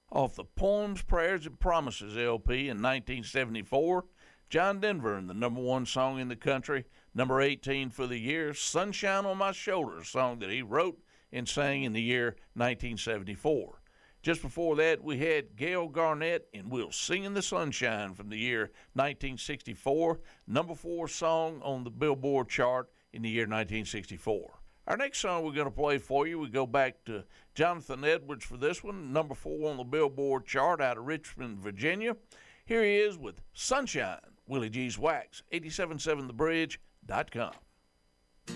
Off the Poems, Prayers, and Promises LP in 1974, John Denver and the number one song in the country, number 18 for the year, Sunshine on My Shoulder, a song that he wrote and sang in the year 1974. Just before that, we had Gail Garnett and We'll Sing in the Sunshine from the year 1964, number 4 song on the Billboard chart in the year 1964. Our next song we're going to play for you, we go back to Jonathan Edwards for this one, number 4 on the Billboard chart out of Richmond, Virginia. Here he is with Sunshine, Willie G's Wax, 877thebridge.com.